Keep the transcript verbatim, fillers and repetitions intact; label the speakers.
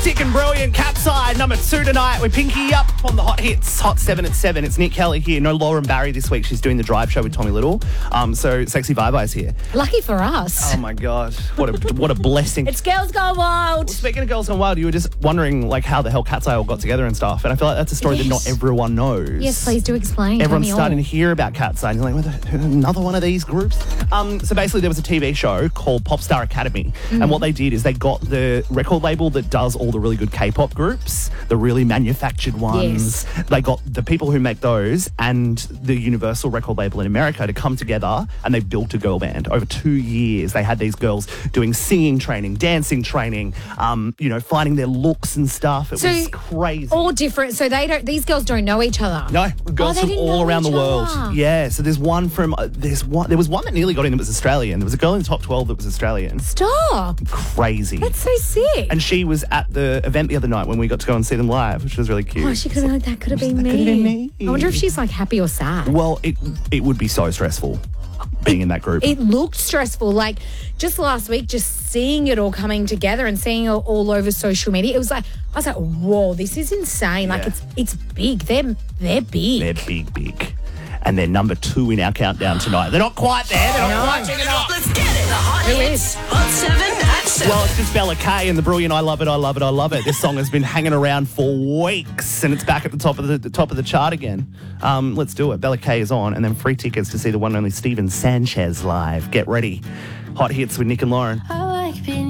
Speaker 1: Hectic and brilliant. Cat's Eye, number two tonight. We're pinky up on the hot hits. Hot seven at seven. It's Nick Kelly here. No Lauren Barry this week. She's doing the drive show with Tommy Little. Um, so Sexy Vibe Eye's here.
Speaker 2: Lucky for us.
Speaker 1: Oh my God. What a what a blessing.
Speaker 2: It's Girls Gone Wild.
Speaker 1: Speaking of Girls Gone Wild, you were just wondering like how the hell Cat's Eye all got together and stuff. And I feel like that's a story
Speaker 2: Yes.
Speaker 1: that not everyone knows.
Speaker 2: Yes, please do explain. Tell
Speaker 1: Everyone's
Speaker 2: me
Speaker 1: starting
Speaker 2: all.
Speaker 1: to hear about Cat's Eye. And you're like, what the, another one of these groups? Um, so basically there was a T V show called Popstar Academy.
Speaker 2: Mm.
Speaker 1: And what they did is they got the record label that does all the really good K-pop groups, the really manufactured ones.
Speaker 2: Yes.
Speaker 1: They got the people who make those and the Universal record label in America to come together, and they built a girl band. Over two years, they had these girls doing singing training, dancing training, um, you know, finding their looks and stuff. It
Speaker 2: So,
Speaker 1: was crazy.
Speaker 2: All different. So they don't. These girls don't know each other.
Speaker 1: No, girls
Speaker 2: they
Speaker 1: from
Speaker 2: didn't
Speaker 1: all
Speaker 2: know
Speaker 1: around the
Speaker 2: each
Speaker 1: world.
Speaker 2: other.
Speaker 1: Yeah, so there's one from uh, there's one there was one that nearly got in that was Australian. There was a girl in the top twelve that was Australian.
Speaker 2: Stop.
Speaker 1: Crazy.
Speaker 2: That's so sick.
Speaker 1: And she was at the event the other night when we got to go and see them live, which was really cute.
Speaker 2: Oh, she could have been like, that could have been
Speaker 1: That
Speaker 2: me.
Speaker 1: could have been me.
Speaker 2: I wonder if she's like happy or sad.
Speaker 1: Well, it it would be so stressful being in that group.
Speaker 2: It looked stressful. Like just last week, just seeing it all coming together and seeing it all over social media, it was like, I was like, whoa, this is insane. Like
Speaker 1: Yeah.
Speaker 2: it's it's big. They're, they're big.
Speaker 1: They're big, big. And they're number two in our countdown tonight. They're not quite there. They're not quite checking up.
Speaker 3: Let's get it. The hot
Speaker 2: Who
Speaker 3: hits. Hot seven at seven.
Speaker 1: Well, it's just Bella Kay and the brilliant I Love It, I Love It, I Love It. This song has been hanging around for weeks and it's back at the top of the, the top of the chart again. Um, let's do it. Bella Kay is on, and then free tickets to see the one and only Steven Sanchez live. Get ready. Hot hits with Nick and Lauren.
Speaker 4: I like being